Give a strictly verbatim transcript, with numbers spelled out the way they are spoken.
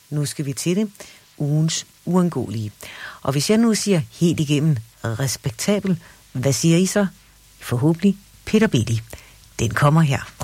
nu skal vi til det, ugens uundgåelige. Og hvis jeg nu siger helt igennem respektabel, hvad siger I så? Forhåbentlig Peter Belli. Den kommer her.